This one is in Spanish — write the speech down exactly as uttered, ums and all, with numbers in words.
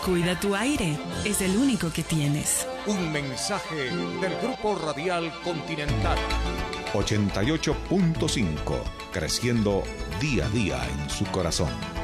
Cuida tu aire, es el único que tienes. Un mensaje del Grupo Radial Continental. ochenta y ocho punto cinco, creciendo día a día en su corazón.